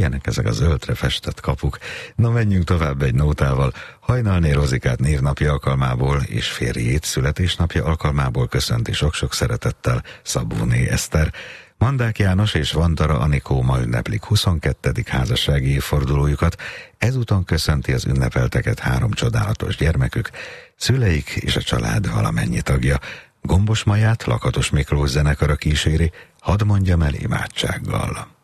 Milyenek ezek a zöldre festett kapuk. Na, menjünk tovább egy nótával. Hajnalné Rozikát névnapja alkalmából és férjét születésnapja alkalmából köszönti sok-sok szeretettel Szabóné Eszter. Mandák János és Vantara Anikó ma ünneplik 22. házassági évfordulójukat, ezúton köszönti az ünnepelteket 3 csodálatos gyermekük, szüleik és a család valamennyi tagja. Gombos Maját Lakatos Miklós zenekara kíséri, hadd mondjam el imádsággal.